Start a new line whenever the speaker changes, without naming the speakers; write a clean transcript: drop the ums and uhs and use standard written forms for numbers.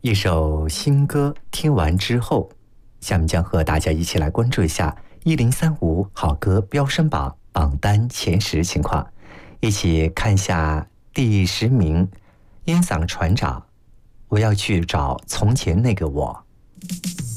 一首新歌听完之后，下面将和大家一起来关注一下1035好歌飙升榜榜单前10情况，一起看一下第10名，烟嗓船长，我要去找从前那个我。